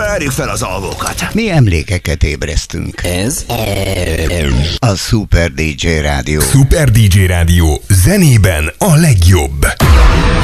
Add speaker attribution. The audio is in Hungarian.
Speaker 1: Várjuk fel az alvókat.
Speaker 2: Mi emlékeket ébresztünk.
Speaker 3: Ez
Speaker 2: A Super DJ Rádió.
Speaker 4: Super DJ Rádió. Zenében a legjobb.